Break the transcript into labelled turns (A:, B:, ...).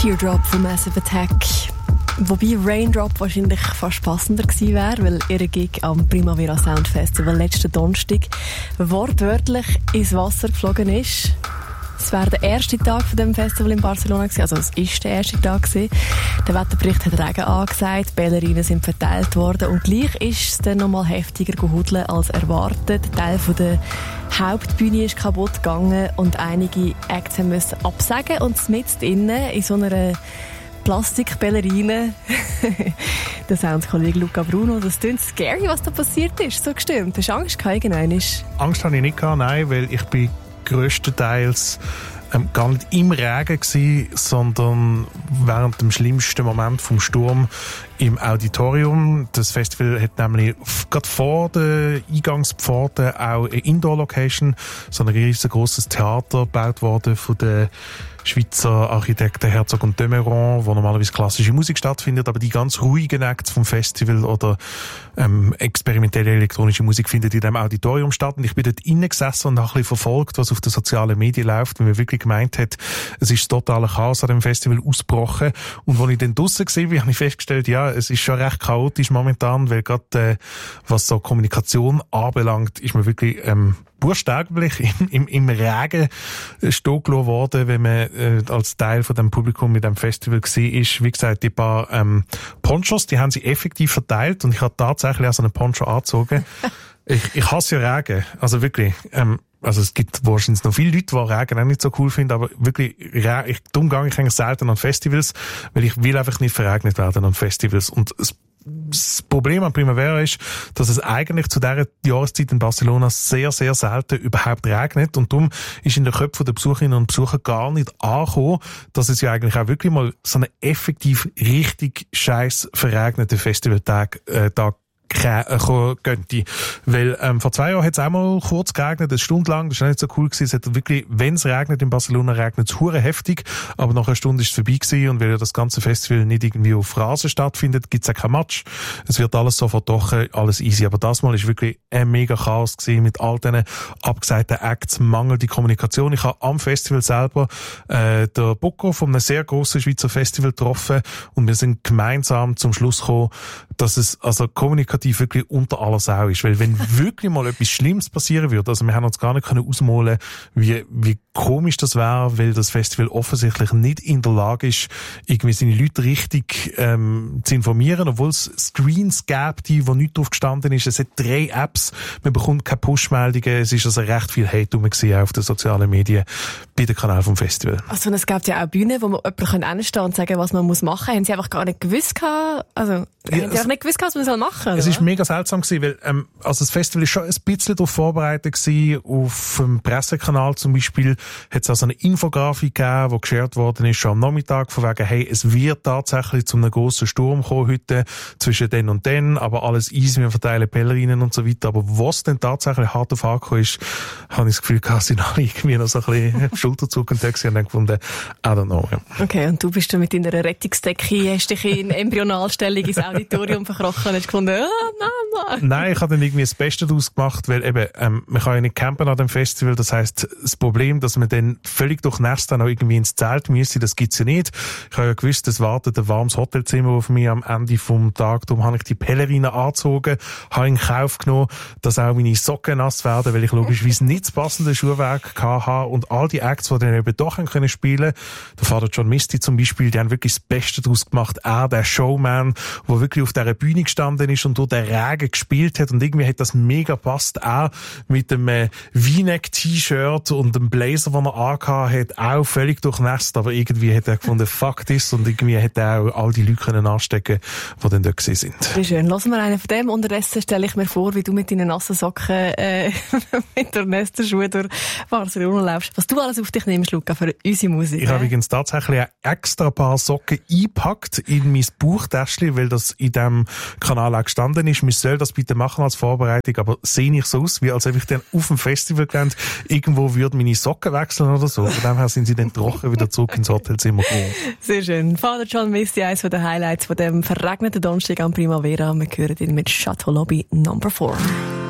A: Teardrop von Massive Attack. Wobei Raindrop wahrscheinlich fast passender gewesen wäre, weil ihre Gig am Primavera Sound Festival letzten Donnerstag wortwörtlich ins Wasser geflogen ist. Es wäre der erste Tag von dem Festival in Barcelona gewesen, also es ist der erste Tag gewesen. Der Wetterbericht hat Regen angesagt, die Ballerinen sind verteilt worden und gleich ist es dann nochmal heftiger gehudeln als erwartet. Ein Teil von der Hauptbühne ist kaputt gegangen und einige Acts müssen absagen und mitten innen in so einer Plastikballerine der Soundkollege Luca Bruno, das klingt scary, was da passiert ist. So gestimmt. Hast du Angst gehabt?
B: Angst hatte ich nicht gehabt, nein, weil ich bin grösstenteils gar nicht im Regen gewesen, sondern während dem schlimmsten Moment vom Sturm im Auditorium. Das Festival hat nämlich gerade vor der Eingangspforte auch eine Indoor-Location, so ein riesengroßes Theater gebaut worden von der Schweizer Architekten Herzog und de Meuron, wo normalerweise klassische Musik stattfindet, aber die ganz ruhigen Acts vom Festival oder experimentelle elektronische Musik findet in diesem Auditorium statt. Und ich bin dort innen gesessen und habe ein bisschen verfolgt, was auf den sozialen Medien läuft, weil man wirklich gemeint hat, es ist totaler Chaos an dem Festival ausgebrochen. Und als ich dann draussen war, habe ich festgestellt, ja, es ist schon recht chaotisch momentan, weil gerade was so Kommunikation anbelangt, ist man wirklich buchstäblich im Regen stehen gelassen worden, wenn man als Teil von dem Publikum mit dem Festival gesehen ist. Wie gesagt, die paar Ponchos, die haben sie effektiv verteilt und ich habe tatsächlich auch so einen Poncho angezogen. Ich hasse ja Regen, also wirklich. Also es gibt wahrscheinlich noch viele Leute, die Regen auch nicht so cool finden, aber wirklich, darum gehe ich eigentlich selten an Festivals, weil ich will einfach nicht verregnet werden an Festivals. Und das Problem an Primavera ist, dass es eigentlich zu dieser Jahreszeit in Barcelona sehr, sehr selten überhaupt regnet und darum ist in den Köpfen der Besucherinnen und Besucher gar nicht angekommen, dass es ja eigentlich auch wirklich mal so einen effektiv richtig scheiß verregneten Festivaltag könnte. Weil vor 2 Jahren hat es auch mal kurz geregnet, eine Stunde lang, das war nicht so cool gewesen. Es hat wirklich, wenn es regnet in Barcelona, regnet es hure heftig, aber nach einer Stunde ist es vorbei gewesen und weil ja das ganze Festival nicht irgendwie auf Rasen stattfindet, gibt es auch kein Match. Es wird alles sofort trocken, alles easy. Aber das Mal ist wirklich ein mega Chaos gewesen mit all diesen abgesagten Acts, mangelnde Kommunikation. Ich habe am Festival selber der Bocco von einem sehr grossen Schweizer Festival getroffen und wir sind gemeinsam zum Schluss gekommen, dass es also kommunikativ wirklich unter aller Sau ist. Weil wenn wirklich mal etwas Schlimmes passieren würde, also wir haben uns gar nicht ausmalen können, wie komisch das wäre, weil das Festival offensichtlich nicht in der Lage ist, irgendwie seine Leute richtig zu informieren, obwohl es Screens gab, die wo nicht drauf gestanden ist. Es hat 3 Apps, man bekommt keine Push-Meldungen, es ist also recht viel Hate auf den sozialen Medien bei dem Kanal vom Festival.
A: Also es gab ja auch Bühnen, wo man jemanden hinstehen und sagen, was man muss machen. Haben sie einfach gar nicht gewusst gehabt, haben sie auch nicht gewusst, was man machen soll?
B: Es ist mega seltsam gewesen, weil also das Festival ist schon ein bisschen darauf vorbereitet gewesen. Auf dem Pressekanal zum Beispiel hat es also eine Infografik gegeben, die geshared worden ist schon am Nachmittag, von wegen, hey, es wird tatsächlich zu einem grossen Sturm kommen heute, zwischen den und den, aber alles easy, wir verteilen Ballerinen und so weiter. Aber was denn tatsächlich hart auf angekommen ist, habe ich das Gefühl, dass sie alle irgendwie noch so ein bisschen Schulterzug und dann gefunden, I don't know. Ja.
A: Okay, und du bist dann mit deiner Rettungsdecke, hast dich in Embryonalstellung ins Auditorium verkrochen und hast gefunden,
B: Nein, ich habe dann irgendwie das Beste daraus gemacht, weil eben, man kann ja nicht campen an dem Festival, das heisst, das Problem, dass man dann völlig durchnässt dann auch irgendwie ins Zelt müsste, das gibt's ja nicht. Ich habe ja gewusst, es wartet ein warmes Hotelzimmer auf mich am Ende vom Tag, darum habe ich die Pellerine angezogen, habe in Kauf genommen, dass auch meine Socken nass werden, weil ich logischerweise nicht das passende Schuhwerk hatte und all die Acts, die dann eben doch können spielen, der Vater John Misty zum Beispiel, die haben wirklich das Beste daraus gemacht, der Showman, der wirklich auf dieser Bühne gestanden ist und durch den Regen gespielt hat und irgendwie hat das mega passt, auch mit dem V-Neck-T-Shirt und dem Blazer, den er angehabt hat, auch völlig durchnässt, aber irgendwie hat er gefunden, fuck this, und irgendwie hat er auch all die Leute können anstecken, die dann dort gewesen sind.
A: Sehr schön. Lassen wir einen von dem. Unterdessen stelle ich mir vor, wie du mit deinen nassen Socken mit der nächsten Schuhe durch Barcelona läufst. Was du alles auf dich nimmst, Luca, für unsere Musik.
B: Ich habe übrigens tatsächlich ein extra paar Socken eingepackt in mein Bauchtäschchen, weil das in diesem Kanal auch gestanden ist. Wir sollen das bitte machen als Vorbereitung, aber sehe ich so aus, wie als ob ich dann auf dem Festivalgelände irgendwo würde meine Socken wechseln oder so. Von dem her sind sie dann trocken wieder zurück ins Hotelzimmer gekommen.
A: Sehr schön. Father John Misty, eines der Highlights von dem verregneten Donnerstag am Primavera. Wir hören ihn mit Chateau Lobby No. 4.